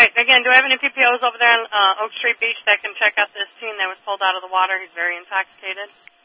right. Again, do I have any PPOs over there on Oak Street Beach that can check out this teen that was pulled out of the water? He's very intoxicated.